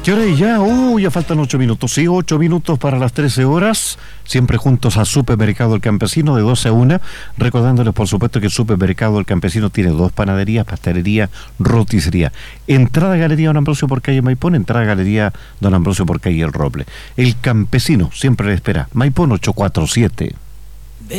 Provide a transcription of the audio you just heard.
¿Qué hora es ya? Ya faltan 8 minutos. Sí, 8 minutos para las 13 horas. Siempre juntos a Supermercado El Campesino de 12 a 1. Recordándoles, por supuesto, que el Supermercado El Campesino tiene 2 panaderías, pastelería, roticería. Entrada Galería Don Ambrosio por calle Maipón, entrada Galería Don Ambrosio por calle El Roble. El Campesino siempre le espera. Maipón 847.